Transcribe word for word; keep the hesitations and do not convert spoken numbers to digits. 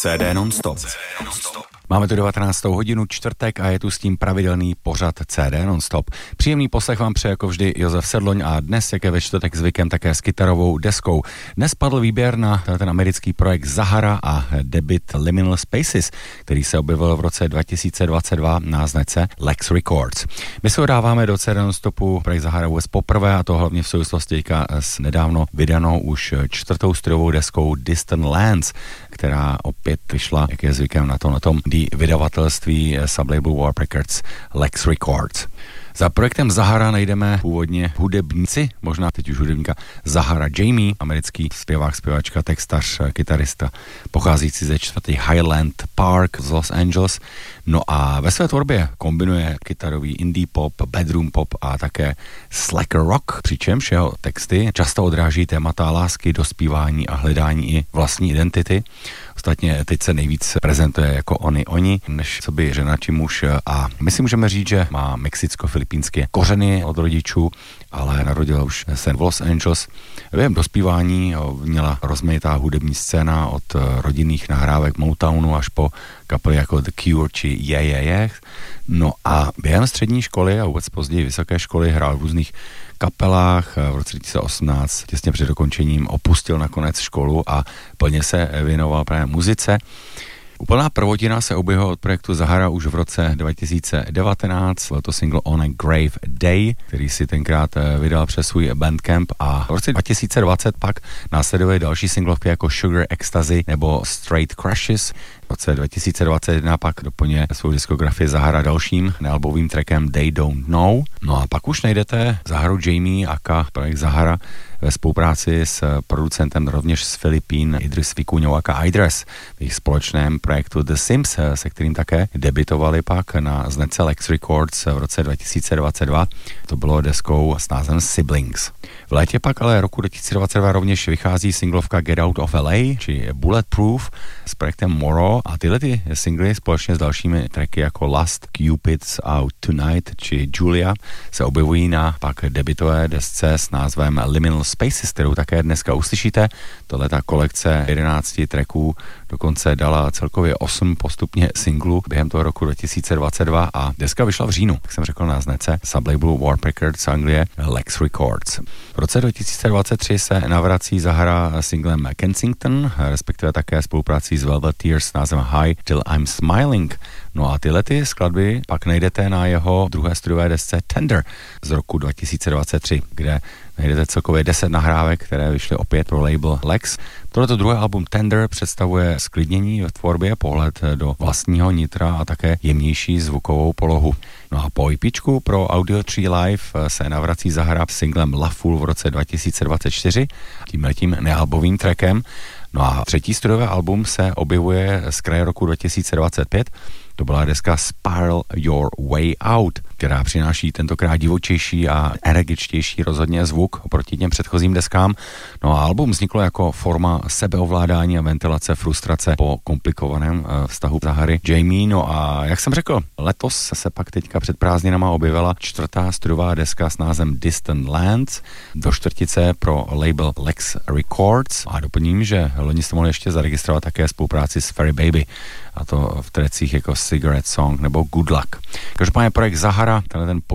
C D non-stop. Máme tu devatenáctou hodinu, čtvrtek a je tu s tím pravidelný pořad C D non-stop. Příjemný poslech vám přeje jako vždy Josef Sedloň a dnes, jak je ve čtvrtek zvykem, také s kytarovou deskou. Dnes padl výběr na ten americký projekt Zahara a debut Liminal Spaces, který se objevil v roce dva tisíce dvacet dva na značce Lex Records. My se dáváme do C D non-stopu projekt Zahara vůbec poprvé, a to hlavně v souvislosti teďka s nedávno vydanou už čtvrtou studiovou deskou Distant Lands, která opět vyšla, jak je zvykem na tom, na tom vydavatelství sublabelu Warp Records Lex Records. Za projektem Zahara najdeme původně hudebníci, možná teď už hudebníka Zahara Jamie, americký zpěvák, zpěvačka, textař, kytarista, pocházející ze čtvrtý Highland Park z Los Angeles. No a ve své tvorbě kombinuje kytarový indie pop, bedroom pop a také slacker rock, přičemž jeho texty často odráží témata lásky, dospívání a hledání i vlastní identity. Ostatně teď se nejvíc prezentuje jako oni, oni, než co by žena či muž, a my si můžeme říct, že má mexicko-filipínské kořeny od rodičů, ale narodila už se v Los Angeles. Během dospívání měla rozmanitá hudební scéna od rodinných nahrávek Motownu až po kapely jako The Cure či Yeah Yeah Yeah. No a během střední školy a vůbec později vysoké školy hrál v různých kapelách. V roce dva tisíce osmnáct, těsně před dokončením, opustil nakonec školu a plně se věnoval právě muzice. Úplná prvotina se objevila od projektu Zahara už v roce dva tisíce devatenáct, byl to single On a Grave Day, který si tenkrát vydal přes svůj Bandcamp, a v roce dva tisíce dvacet pak následovaly další singlovky jako Sugar Ecstasy nebo Straight Crushes. V roce dva tisíce dvacet jedna pak doplňuje svou diskografii Zahara dalším nealbovým trackem They Don't Know. No a pak už najdete Zaharu Jamie aka projekt Zahara ve spolupráci s producentem rovněž z Filipín Idris Vicuñou aka Idris v jejich společném projektu The Sims, se kterým také debutovali pak na značce Lex Records v roce dva tisíce dvacet dva. To bylo deskou s názvem Siblings. V létě pak ale roku dva tisíce dvacet dva rovněž vychází singlovka Get Out of L A či Bulletproof s projektem Moro, a tyhle ty singly společně s dalšími tracky jako Lust, Cupid's Out Tonight či Julia se objevují na pak debutové desce s názvem Liminal Spaces, kterou také dneska uslyšíte. Tohle ta kolekce jedenácti tracků dokonce dala celkově osm postupně singlů během toho roku dva tisíce dvacet dva a deska vyšla v říjnu, jak jsem řekl, na značce sublabelu Warp Records Anglie Lex Records. V roce dva tisíce dvacet tři se navrací Zahara singlem Kensington, respektive také spoluprací s Velveteers s názvem Hi Till I'm Smiling. No a tyhle ty skladby pak najdete na jeho druhé studiové desce Tender z roku dva tisíce dvacet tři, kde najdete celkově deset nahrávek, které vyšly opět pro label Lex. Tohleto druhé album Tender představuje sklidnění v tvorbě, pohled do vlastního nitra a také jemnější zvukovou polohu. No a po EPčku pro Audio tři Live se navrací Zahara s singlem La Fool v roce dva tisíce dvacet čtyři, tímhletím nealbovým trackem. No a třetí studiové album se objevuje z kraje roku dva tisíce dvacet pět. To byla deska Spiral Your Way Out, která přináší tentokrát divočejší a energičtější rozhodně zvuk oproti těm předchozím deskám. No a album vzniklo jako forma sebeovládání a ventilace frustrace po komplikovaném vztahu Zahary Jamie. No a jak jsem řekl, letos se pak teďka před prázdninama objevila čtvrtá studiová deska s názvem Distant Lands do čtvrtice pro label Lex Records, a doplním, že loni jste mohli ještě zaregistrovat také spolupráci s Fairy Baby, a to v trecích jako Cigarette Song nebo Good Luck. Každopádně projekt Zahara, tenhle ten